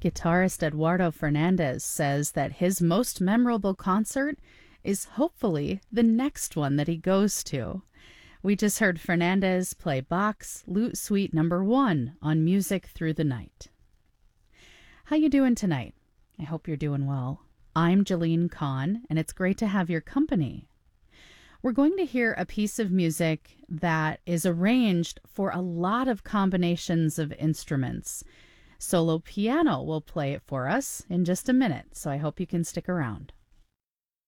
Guitarist Eduardo Fernandez says that his most memorable concert is hopefully the next one that he goes to. We just heard Fernandez play Bach's Lute Suite Number 1 on Music Through the Night. How you doing tonight? I hope you're doing well. I'm Jalene Kahn, and it's great to have your company. We're going to hear a piece of music that is arranged for a lot of combinations of instruments. Solo piano will play it for us in just a minute, so I hope you can stick around.